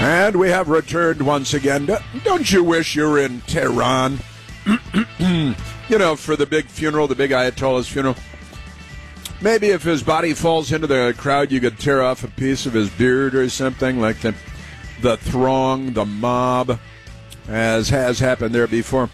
And we have returned once again. Don't you wish you were in Tehran? For the big funeral, the big Ayatollah's funeral. Maybe if his body falls into the crowd, you could tear off a piece of his beard or something, like the throng, the mob, as has happened there before.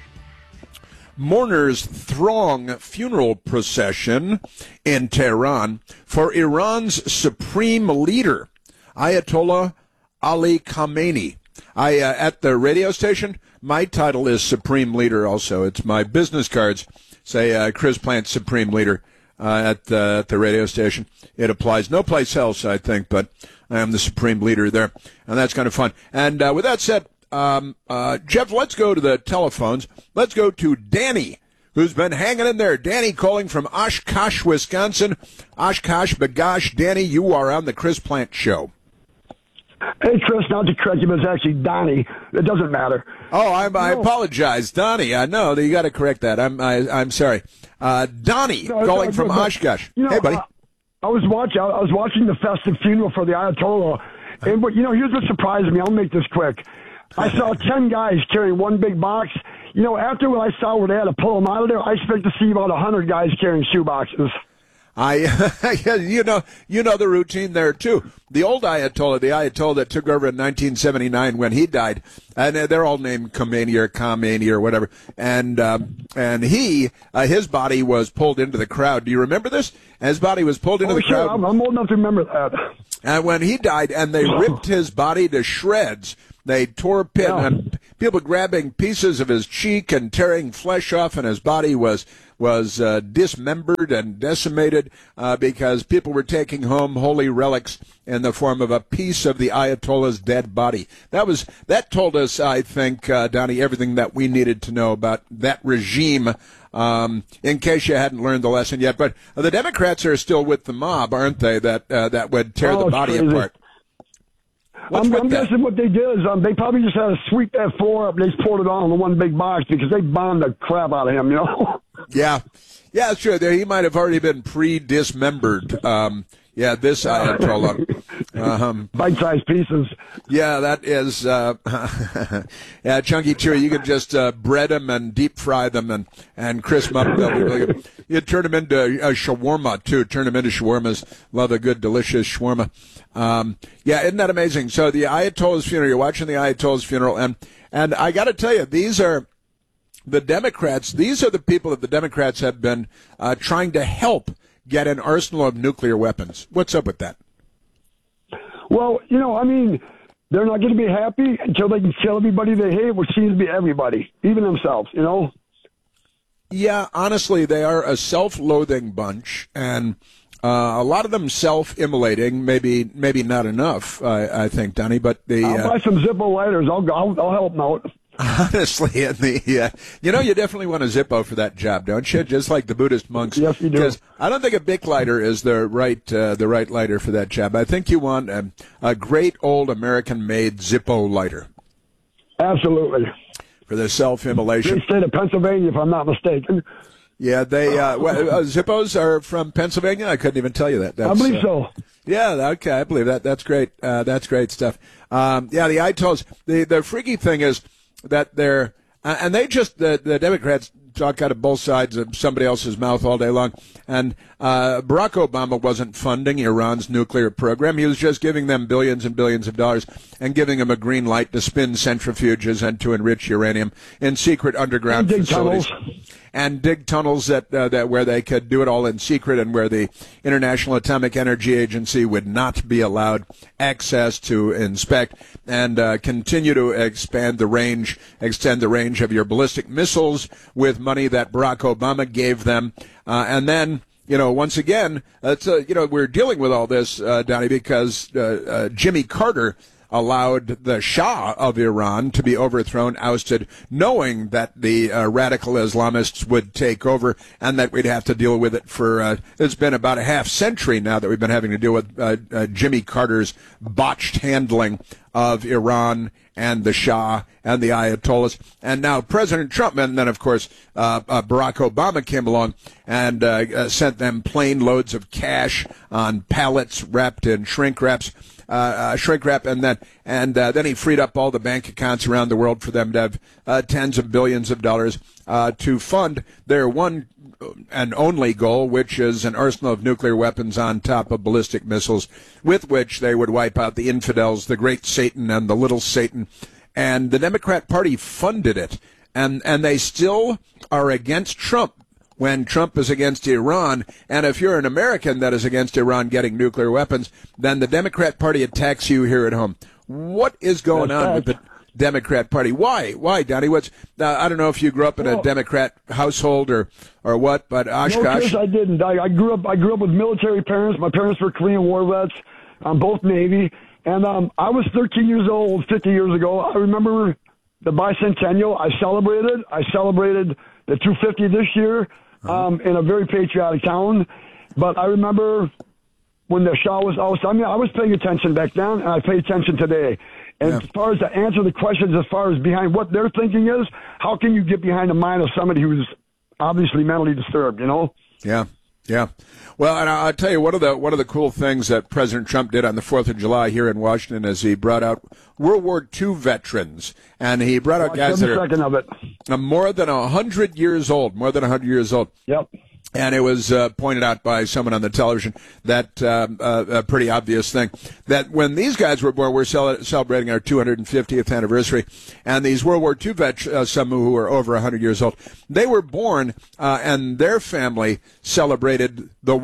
Mourners throng funeral procession in Tehran for Iran's supreme leader, Ayatollah Ali Khamenei. At the radio station, my title is Supreme Leader also. It's my business cards say Chris Plant Supreme Leader at the radio station. It applies no place else, I think, but I am the Supreme Leader there, and that's kind of fun. And with that said, Jeff, let's go to the telephones. Let's go to Danny, who's been hanging in there. Danny calling from Oshkosh, Wisconsin. Oshkosh, Bagosh. Danny, you are on the Chris Plant Show. Hey, Chris, not to correct you, but it's actually Donnie. It doesn't matter. Oh, I apologize, Donnie. I know you got to correct that. I'm sorry. Donnie calling from Oshkosh. Hey, buddy. I was watching the festive funeral for the Ayatollah, and here's what surprised me. I'll make this quick. I saw 10 guys carrying one big box. After what I saw where they had to pull them out of there, I expect to see about 100 guys carrying shoe boxes. You know the routine there too. The old Ayatollah, the Ayatollah that took over in 1979 when he died, and they're all named Khamenei or whatever. And his body was pulled into the crowd. Do you remember this? His body was pulled into the crowd. I'm old enough to remember that. And when he died, and they ripped his body to shreds. They tore pit and people grabbing pieces of his cheek and tearing flesh off, and his body was dismembered and decimated because people were taking home holy relics in the form of a piece of the Ayatollah's dead body. That told us, I think, Donnie, everything that we needed to know about that regime. In case you hadn't learned the lesson yet, but the Democrats are still with the mob, aren't they? That would tear the body apart. I'm guessing what they did is they probably just had to sweep that floor up and they just poured it all in the one big box because they bombed the crap out of him, Yeah, sure. He might have already been pre-dismembered. This Ayatollah. Bite-sized pieces. Yeah, that is, chunky chewy. You could just bread them and deep fry them and crisp them up. They'll be really good. You turn them into shawarma, too. Turn them into shawarmas. Love a good, delicious shawarma. Isn't that amazing? So the Ayatollah's funeral, you're watching the Ayatollah's funeral, and I got to tell you, these are the Democrats. These are the people that the Democrats have been trying to help get an arsenal of nuclear weapons. What's up with that? Well, they're not going to be happy until they can kill everybody they hate, which seems to be everybody, even themselves, Yeah, honestly, they are a self-loathing bunch, and a lot of them self-immolating. Maybe not enough, I think, Donnie. But I'll buy some Zippo lighters. I'll help them out. Honestly, you definitely want a Zippo for that job, don't you? Just like the Buddhist monks. Yes, you do. Because I don't think a Bic lighter is the right lighter for that job. I think you want a great old American-made Zippo lighter. Absolutely. For the self-immolation. Great state of Pennsylvania, if I'm not mistaken. Yeah, they Zippos are from Pennsylvania. I couldn't even tell you that. I believe so. Yeah, okay, I believe that. That's great. That's great stuff. The Ayatollahs. The freaky thing is that they're and they just the Democrats talk out of both sides of somebody else's mouth all day long. And Barack Obama wasn't funding Iran's nuclear program. He was just giving them billions and billions of dollars and giving them a green light to spin centrifuges and to enrich uranium in secret underground facilities. And dig tunnels that where they could do it all in secret, and where the International Atomic Energy Agency would not be allowed access to inspect, and continue to extend the range of your ballistic missiles with money that Barack Obama gave them. And then, once again, we're dealing with all this, Donnie, because Jimmy Carter allowed the Shah of Iran to be overthrown, ousted, knowing that the radical Islamists would take over and that we'd have to deal with it for, it's been about a half century now that we've been having to deal with Jimmy Carter's botched handling of Iran and the Shah and the Ayatollahs. And now President Trump, and then, of course, Barack Obama came along and sent them plane loads of cash on pallets wrapped in shrink wraps. shrink wrap, and then he freed up all the bank accounts around the world for them to have tens of billions of dollars to fund their one and only goal, which is an arsenal of nuclear weapons on top of ballistic missiles, with which they would wipe out the infidels, the great Satan and the little Satan. And the Democrat Party funded it, and they still are against Trump when Trump is against Iran. And if you're an American that is against Iran getting nuclear weapons, then the Democrat Party attacks you here at home. What is going on with the Democrat Party? Why, Donnie? I don't know if you grew up in a Democrat household or what, but Oshkosh. No, Chris, I didn't. I grew up with military parents. My parents were Korean War vets, both Navy, and I was 13 years old 50 years ago. I remember the bicentennial. I celebrated the 250 this year in a very patriotic town. But I remember when the Shah was out. I mean, I was paying attention back then, and I pay attention today. And as far as to answer the questions, as far as behind what their thinking is, how can you get behind the mind of somebody who's obviously mentally disturbed? You know? Yeah. Well, and I'll tell you, one of the cool things that President Trump did on the 4th of July here in Washington is he brought out World War II veterans, and he brought out guys that are more than 100 years old. Yep. And it was pointed out by someone on the television that a pretty obvious thing, that when these guys were born, we're celebrating our 250th anniversary, and these World War II vets, some who were over 100 years old, they were born, and their family celebrated the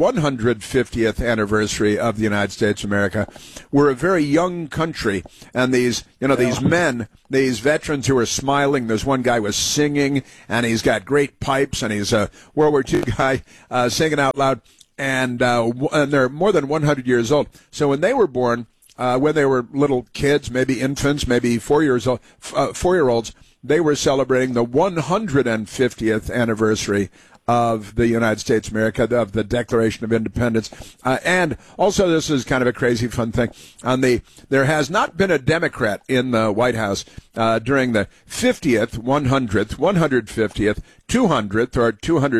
150th anniversary of the United States of America. We're a very young country, and these men, these veterans who are smiling, there's one guy was singing, and he's got great pipes, and he's a World War II guy singing out loud, and they're more than 100 years old. So when they were born, when they were little kids, maybe infants, maybe 4-year-olds, they were celebrating the 150th anniversary of the United States of America, of the Declaration of Independence. And also, this is kind of a crazy fun thing. There has not been a Democrat in the White House during the 50th, 100th, 150th, 200th, or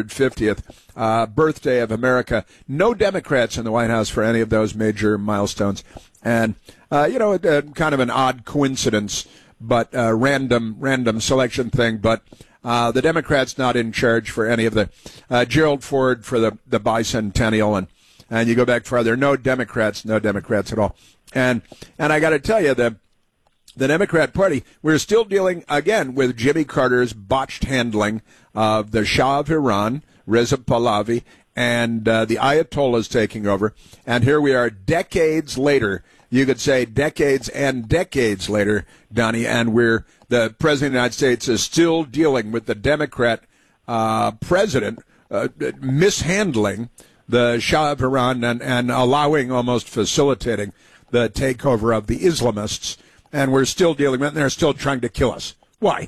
250th birthday of America. No Democrats in the White House for any of those major milestones. And, kind of an odd coincidence, but random selection thing, but the Democrats not in charge for any of the Gerald Ford for the bicentennial, and you go back farther, no Democrats at all. And I got to tell you, the Democrat Party, we're still dealing again with Jimmy Carter's botched handling of the Shah of Iran, Reza Pahlavi, and the Ayatollahs taking over. And here we are decades later. You could say decades and decades later, Donnie, and the President of the United States is still dealing with the Democrat president mishandling the Shah of Iran and allowing, almost facilitating, the takeover of the Islamists. And we're still dealing with it, and they're still trying to kill us. Why?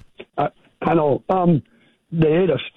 I know. They hate us.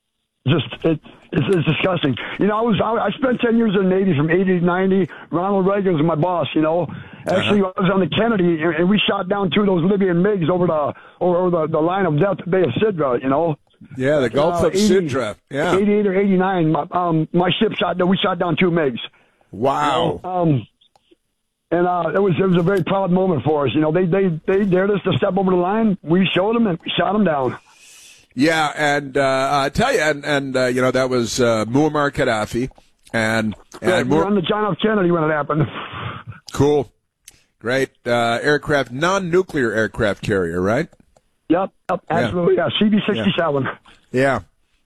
It's disgusting. I spent 10 years in the Navy from 80 to 90. Ronald Reagan was my boss, Actually, I was on the Kennedy, and we shot down 2 of those Libyan MiGs over the line of death, the Bay of Sidra, Yeah, the Gulf of Sidra. Yeah. 88 or 89. My ship we shot down 2 MiGs. Wow. And it was a very proud moment for us. They dared us to step over the line. We showed them, and we shot them down. Yeah, and I tell you, and that was Muammar Gaddafi, and we were on the John F. Kennedy when it happened. Cool, great aircraft, non-nuclear aircraft carrier, right? Yep, absolutely. Yeah, CB-67. Yeah,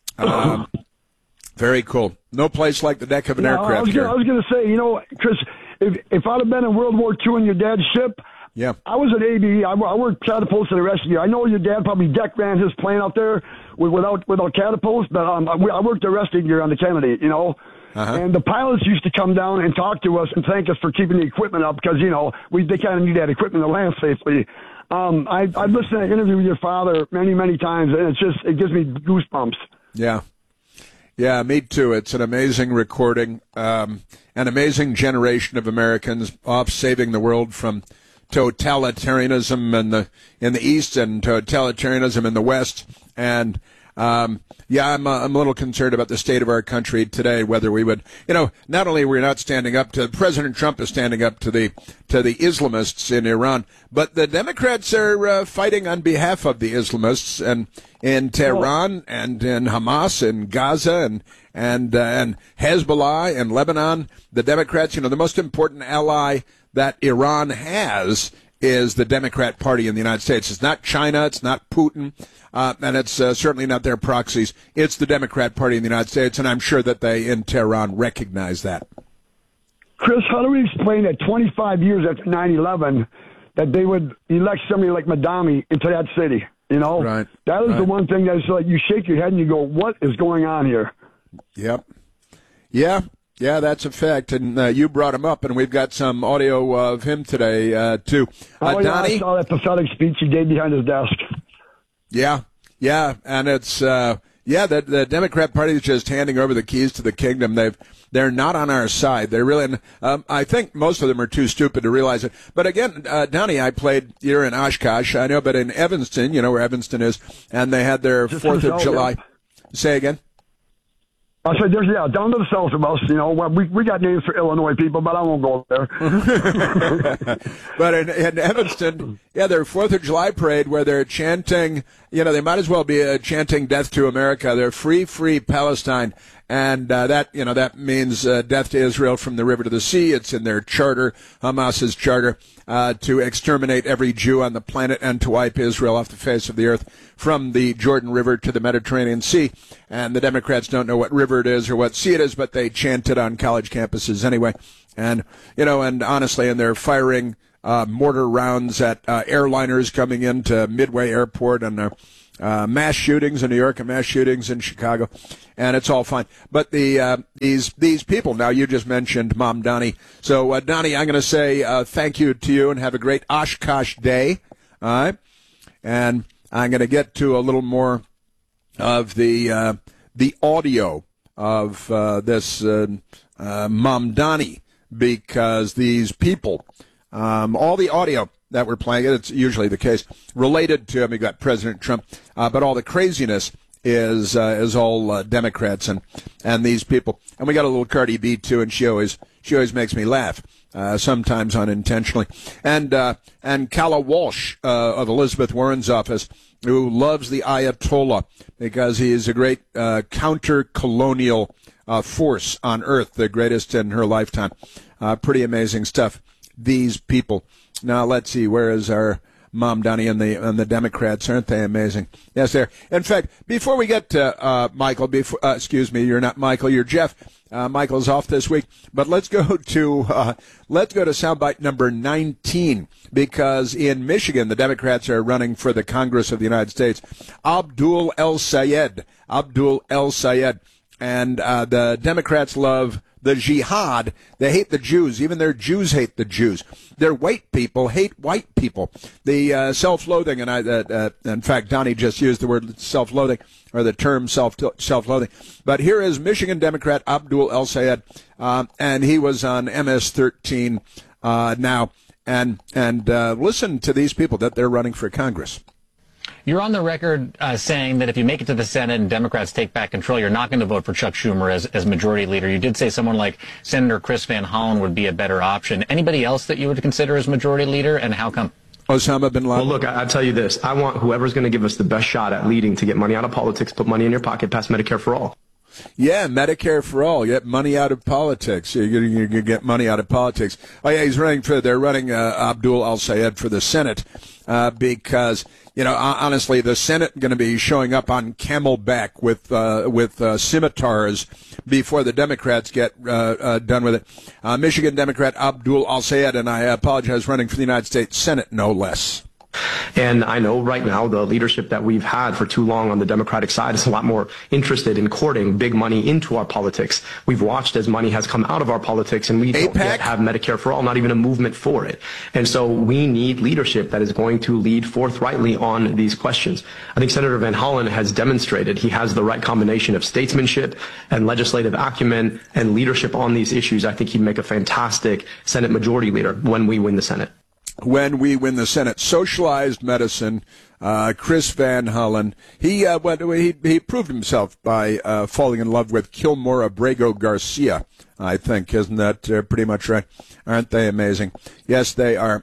very cool. No place like the deck of an aircraft carrier. I was going to say, Chris, if I'd have been in World War II in your dad's ship. Yeah, I was at ABE. I worked catapults and the rest of you. I know your dad probably deck ran his plane out there without catapults, but I worked the rest of the year on the Kennedy, And the pilots used to come down and talk to us and thank us for keeping the equipment up because, they kind of need that equipment to land safely. I've listened to that interview with your father many, many times, and it gives me goosebumps. Yeah. Yeah, me too. It's an amazing recording, an amazing generation of Americans off saving the world from totalitarianism in the East and totalitarianism in the West. And Yeah, I'm a little concerned about the state of our country today, whether we would, not only we're not standing up to, President Trump is standing up to the Islamists in Iran, but the Democrats are fighting on behalf of the Islamists and in Tehran and in Hamas and Gaza and Hezbollah and Lebanon. The Democrats, the most important ally that Iran has is the Democrat Party in the United States. It's not China, it's not Putin, and it's certainly not their proxies. It's the Democrat Party in the United States, and I'm sure that they in Tehran recognize that. Chris, how do we explain that 25 years after 9/11 that they would elect somebody like Madami into that city? Right. That is the one thing that's like you shake your head and you go, "What is going on here?" Yep. Yeah, that's a fact, and you brought him up, and we've got some audio of him today, too. Donnie? I saw that pathetic speech he gave behind his desk. Yeah, and it's, the Democrat Party is just handing over the keys to the kingdom. They're not on our side. They're really, I think most of them are too stupid to realize it. But again, Donnie, I played here in Oshkosh, I know, but in Evanston, where Evanston is, and they had their 4th of July. Say again? I said, down to the south of us, we got names for Illinois people, but I won't go there. But in Evanston, their 4th of July parade where they're chanting, they might as well be chanting death to America. They're free Palestine. And that means death to Israel from the river to the sea. It's in their charter, Hamas's charter, to exterminate every Jew on the planet and to wipe Israel off the face of the earth from the Jordan River to the Mediterranean Sea. And the Democrats don't know what river it is or what sea it is, but they chant it on college campuses anyway. And, and honestly, and they're firing mortar rounds at airliners coming into Midway Airport and mass shootings in New York and mass shootings in Chicago, and it's all fine. But these people, now you just mentioned Mamdani. So, Donnie, I'm going to say thank you to you and have a great Oshkosh day. All right? And I'm going to get to a little more of the audio of this Mamdani, because these people, all the audio that we're playing, it's usually the case, related to, we got President Trump, but all the craziness is all Democrats and these people. And we got a little Cardi B, too, and she always makes me laugh, sometimes unintentionally. And Calla Walsh of Elizabeth Warren's office, who loves the Ayatollah because he is a great counter-colonial force on Earth, the greatest in her lifetime. Pretty amazing stuff. These people. Now, let's see, where is our Mamdani and the Democrats? Aren't they amazing? Yes, they're. In fact, before we get to Michael, excuse me, you're not Michael, you're Jeff. Michael's off this week, but let's go to soundbite number 19, because in Michigan, the Democrats are running for the Congress of the United States. Abdul El Sayed, and the Democrats love the jihad. They hate the Jews. Even their Jews hate the Jews. Their white people hate white people. The self-loathing, and in fact, Donnie just used the word self-loathing, or the term self-loathing. But here is Michigan Democrat Abdul El Sayed, and he was on MS-13 now. And listen to these people that they're running for Congress. You're on the record saying that if you make it to the Senate and Democrats take back control, you're not going to vote for Chuck Schumer as majority leader. You did say someone like Senator Chris Van Hollen would be a better option. Anybody else that you would consider as majority leader, and how come? Osama bin Laden. Well, look, I'll tell you this. I want whoever's going to give us the best shot at leading to get money out of politics, put money in your pocket, pass Medicare for all. Yeah, Medicare for all. Get money out of politics. You get money out of politics. Oh, yeah, they're running Abdul El Sayed for the Senate because, honestly, the Senate going to be showing up on camelback with scimitars before the Democrats get done with it. Michigan Democrat Abdul El Sayed, and I apologize, running for the United States Senate, no less. And I know right now the leadership that we've had for too long on the Democratic side is a lot more interested in courting big money into our politics. We've watched as money has come out of our politics, and we don't yet have Medicare for all, not even a movement for it. And so we need leadership that is going to lead forthrightly on these questions. I think Senator Van Hollen has demonstrated he has the right combination of statesmanship and legislative acumen and leadership on these issues. I think he'd make a fantastic Senate majority leader when we win the Senate. When we win the Senate. Socialized medicine, Chris Van Hollen. He proved himself by falling in love with Kilmore Abrego Garcia, I think. Isn't that pretty much right? Aren't they amazing? Yes, they are.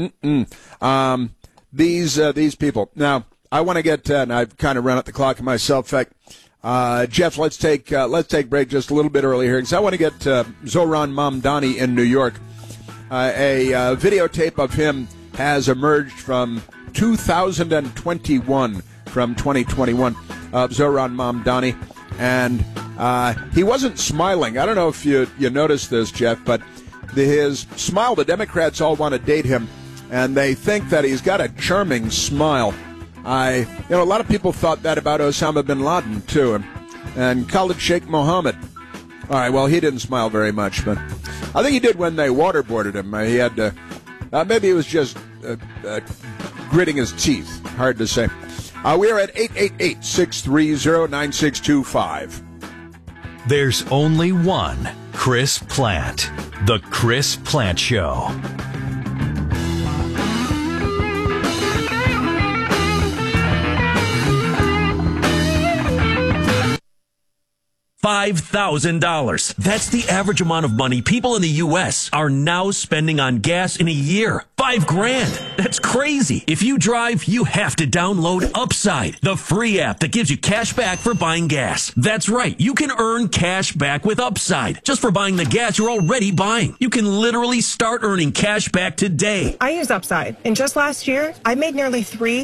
These people. Now, I want to get, and I've kind of run out the clock myself. In fact, Jeff, let's take break just a little bit early here because I want to get Zohran Mamdani in New York. A videotape of him has emerged from 2021, from 2021, of Zohran Mamdani, and he wasn't smiling. I don't know if you noticed this, Jeff, but his smile, the Democrats all want to date him, and they think that he's got a charming smile. A lot of people thought that about Osama bin Laden, too, and Khalid Sheikh Mohammed. All right, well, he didn't smile very much, but I think he did when they waterboarded him. He had to, maybe he was just gritting his teeth. Hard to say. We are at 888-630-9625. There's only one Chris Plante. The Chris Plante Show. $5,000. That's the average amount of money people in the U.S. are now spending on gas in a year. $5,000. That's crazy. If you drive, you have to download Upside, the free app that gives you cash back for buying gas. That's right. You can earn cash back with Upside just for buying the gas you're already buying. You can literally start earning cash back today. I use Upside, and just last year, I made nearly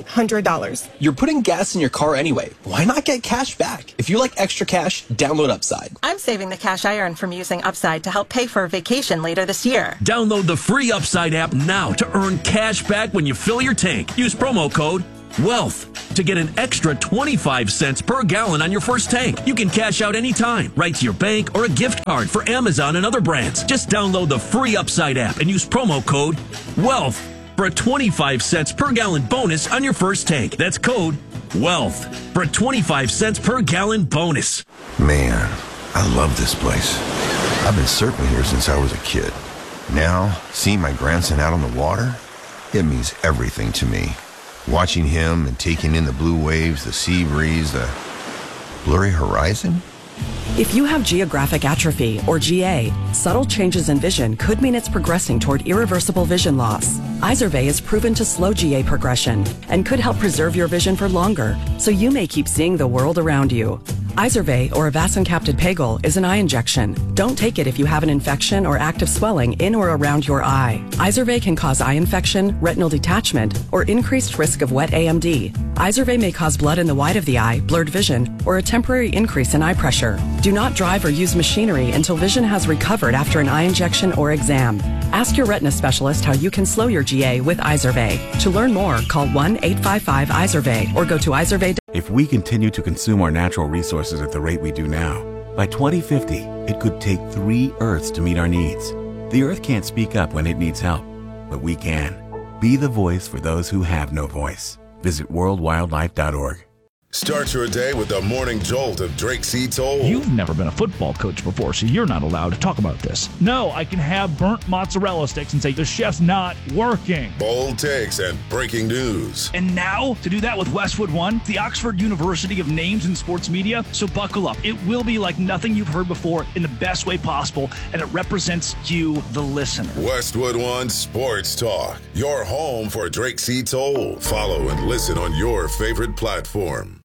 $300. You're putting gas in your car anyway. Why not get cash back? If you like extra cash, download Upside. I'm saving the cash I earn from using Upside to help pay for a vacation later this year. Download the free Upside app now to earn cash back when you fill your tank. Use promo code WEALTH to get an extra 25 cents per gallon on your first tank. You can cash out anytime, right to your bank or a gift card for Amazon and other brands. Just download the free Upside app and use promo code WEALTH for a 25 cents per gallon bonus on your first tank. That's code WEALTH for a 25 cents per gallon bonus. Man, I love this place. I've been surfing here since I was a kid. Now, seeing my grandson out on the water, it means everything to me. Watching him and taking in the blue waves, the sea breeze, the blurry horizon. If you have geographic atrophy, or GA, subtle changes in vision could mean it's progressing toward irreversible vision loss. Izervay is proven to slow GA progression and could help preserve your vision for longer, so you may keep seeing the world around you. Izervay, or avacincaptad pegol, is an eye injection. Don't take it if you have an infection or active swelling in or around your eye. Izervay can cause eye infection, retinal detachment, or increased risk of wet AMD. Izervay may cause blood in the white of the eye, blurred vision, or a temporary increase in eye pressure. Do not drive or use machinery until vision has recovered after an eye injection or exam. Ask your retina specialist how you can slow your GA with Izervay. To learn more, call 1-855-IZERVAY or go to izervay.com. If we continue to consume our natural resources at the rate we do now, by 2050, it could take 3 Earths to meet our needs. The Earth can't speak up when it needs help, but we can. Be the voice for those who have no voice. Visit worldwildlife.org. Start your day with the morning jolt of Drake C. Toll. You've never been a football coach before, so you're not allowed to talk about this. No, I can have burnt mozzarella sticks and say the chef's not working. Bold takes and breaking news. And now, to do that with Westwood One, the Oxford University of Names in Sports Media. So buckle up. It will be like nothing you've heard before in the best way possible, and it represents you, the listener. Westwood One Sports Talk, your home for Drake C. Toll. Follow and listen on your favorite platform.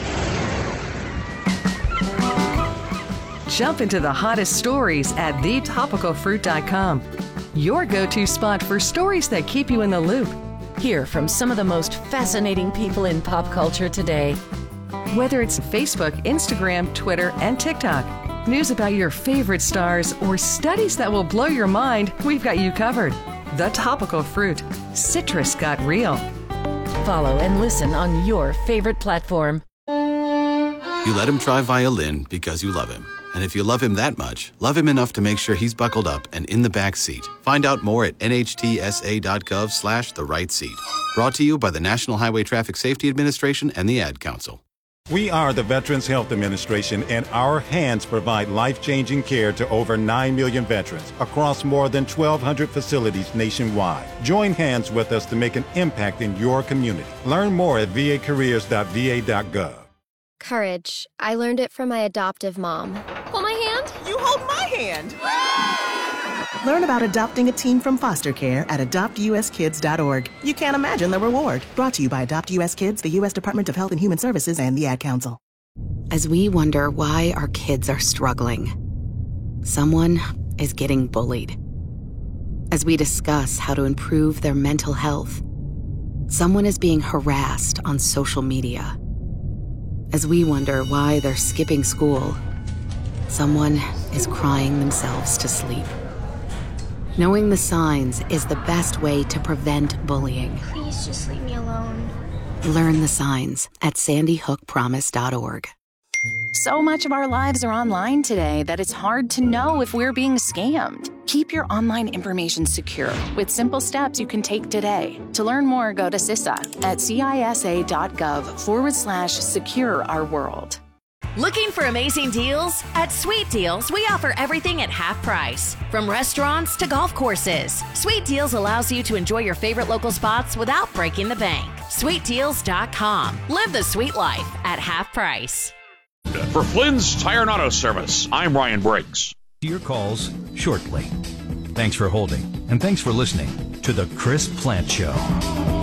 Jump into the hottest stories at thetopicalfruit.com. Your go-to spot for stories that keep you in the loop. Hear from some of the most fascinating people in pop culture today. Whether it's Facebook, Instagram, Twitter, and TikTok, news about your favorite stars, or studies that will blow your mind, we've got you covered. The Topical Fruit. Citrus got real. Follow and listen on your favorite platform. You let him try violin because you love him. And if you love him that much, love him enough to make sure he's buckled up and in the back seat. Find out more at nhtsa.gov/the right seat. Brought to you by the National Highway Traffic Safety Administration and the Ad Council. We are the Veterans Health Administration, and our hands provide life-changing care to over 9 million veterans across more than 1,200 facilities nationwide. Join hands with us to make an impact in your community. Learn more at vacareers.va.gov. Courage. I learned it from my adoptive mom. Hold my hand. You hold my hand. Learn about adopting a teen from foster care at adoptuskids.org. You can't imagine the reward. Brought to you by Adopt US Kids, the U.S. Department of Health and Human Services, and the Ad Council. As we wonder why our kids are struggling, someone is getting bullied. As we discuss how to improve their mental health, someone is being harassed on social media. As we wonder why they're skipping school, someone is crying themselves to sleep. Knowing the signs is the best way to prevent bullying. Please just leave me alone. Learn the signs at sandyhookpromise.org. So much of our lives are online today that it's hard to know if we're being scammed. Keep your online information secure with simple steps you can take today. To learn more, go to CISA at cisa.gov/secure our world. Looking for amazing deals? At Sweet Deals, we offer everything at half price. From restaurants to golf courses, Sweet Deals allows you to enjoy your favorite local spots without breaking the bank. SweetDeals.com. Live the sweet life at half price. For Flynn's Tire and Auto Service, I'm Ryan Briggs. Your calls shortly. Thanks for holding, and thanks for listening to The Chris Plante Show.